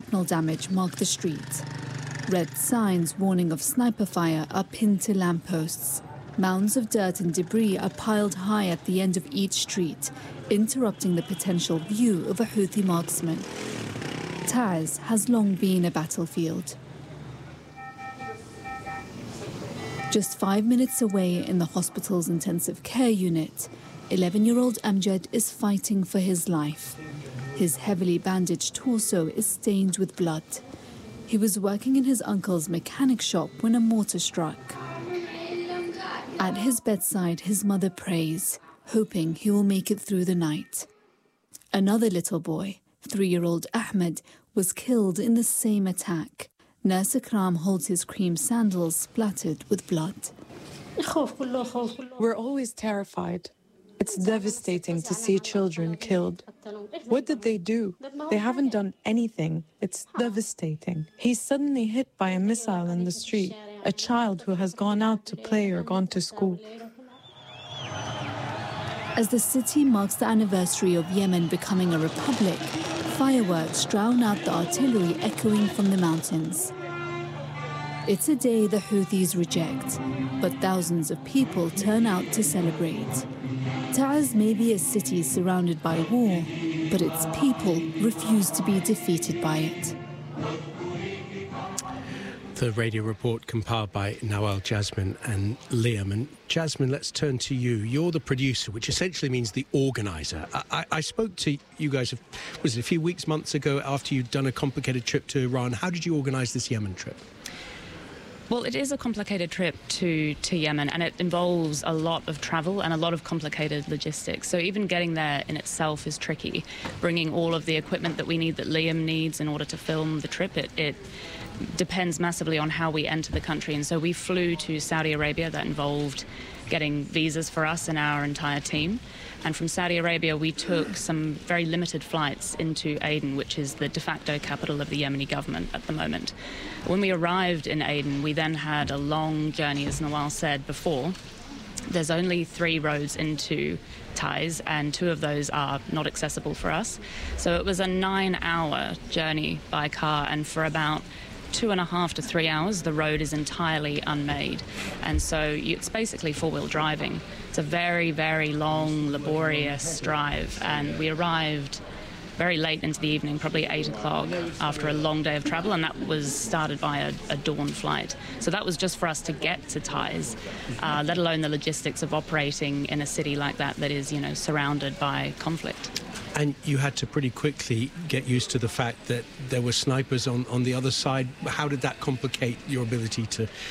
shrapnel damage mark the street. Red signs warning of sniper fire are pinned to lampposts. Mounds of dirt and debris are piled high at the end of each street, interrupting the potential view of a Houthi marksman. Taiz has long been a battlefield. Just 5 minutes away in the hospital's intensive care unit, 11-year-old Amjad is fighting for his life. His heavily bandaged torso is stained with blood. He was working in his uncle's mechanic shop when a mortar struck. At his bedside, his mother prays, hoping he will make it through the night. Another little boy, 3-year-old Ahmed, was killed in the same attack. Nurse Akram holds his cream sandals splattered with blood. We're always terrified. It's devastating to see children killed. What did they do? They haven't done anything. It's devastating. He's suddenly hit by a missile in the street, a child who has gone out to play or gone to school. As the city marks the anniversary of Yemen becoming a republic, fireworks drown out the artillery echoing from the mountains. It's a day the Houthis reject, but thousands of people turn out to celebrate. Taiz may be a city surrounded by war, but its people refuse to be defeated by it. The radio report compiled by Nawal, Jasmine and Liam. And Jasmine, let's turn to you. You're the producer, which essentially means the organiser. I spoke to you guys, was it a few weeks, months ago, after you'd done a complicated trip to Iran. How did you organise this Yemen trip? Well, it is a complicated trip to Yemen, and it involves a lot of travel and a lot of complicated logistics. So even getting there in itself is tricky. Bringing all of the equipment that we need, that Liam needs in order to film the trip, it depends massively on how we enter the country. And so we flew to Saudi Arabia. That involved getting visas for us and our entire team. And from Saudi Arabia, we took some very limited flights into Aden, which is the de facto capital of the Yemeni government at the moment. When we arrived in Aden, we then had a long journey, as Nawal said before. There's only 3 roads into Taiz, and 2 of those are not accessible for us. So it was a 9-hour journey by car, and for about 2.5 to 3 hours, the road is entirely unmade. And so it's basically 4-wheel driving. It's a very, very long, laborious drive. And we arrived very late into the evening, probably 8 o'clock, after a long day of travel, and that was started by a dawn flight. So that was just for us to get to Taiz, let alone the logistics of operating in a city like that is, surrounded by conflict. And you had to pretty quickly get used to the fact that there were snipers on the other side. How did that complicate your ability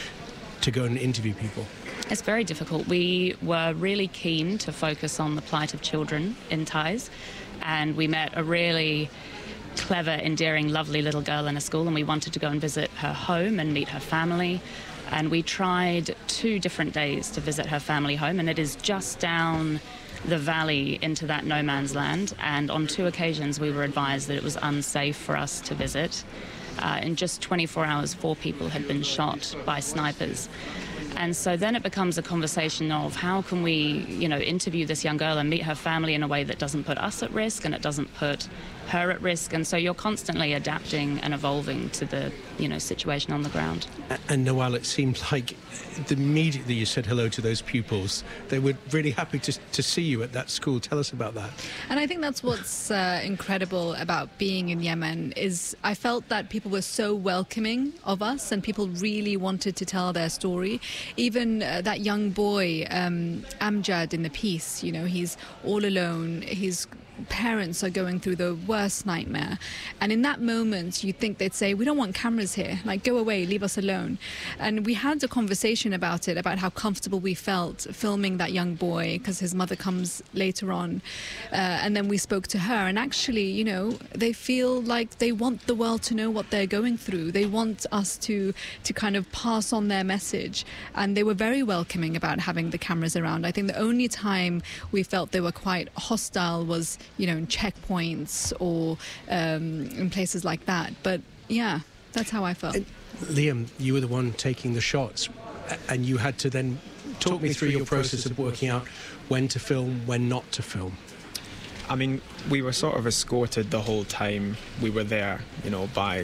to go and interview people? It's very difficult. We were really keen to focus on the plight of children in Taiz, and we met a really clever, endearing, lovely little girl in a school, and we wanted to go and visit her home and meet her family. And we tried 2 different days to visit her family home, and it is just down the valley into that no man's land, and on 2 occasions we were advised that it was unsafe for us to visit. In just 24 hours, 4 people had been shot by snipers. And so then it becomes a conversation of how can we, interview this young girl and meet her family in a way that doesn't put us at risk and it doesn't put her at risk. And so you're constantly adapting and evolving to the, situation on the ground. And Nawal, it seemed like immediately you said hello to those pupils, they were really happy to see you at that school. Tell us about that. And I think that's what's incredible about being in Yemen is I felt that people were so welcoming of us and people really wanted to tell their story. Even that young boy, Amjad, in the piece, he's all alone. His parents are going through the worst nightmare. And in that moment, you think they'd say, we don't want cameras here. Like, go away, leave us alone. And we had a conversation about it, about how comfortable we felt filming that young boy, because his mother comes later on. And then we spoke to her. And actually, they feel like they want the world to know what they're going through. They want us to kind of pass on their message. And they were very welcoming about having the cameras around. I think the only time we felt they were quite hostile was in checkpoints or in places like that. But yeah, that's how I felt. And Liam, you were the one taking the shots, and you had to then talk me through your process of working out when to film, when not to film. I mean, we were sort of escorted the whole time we were there, by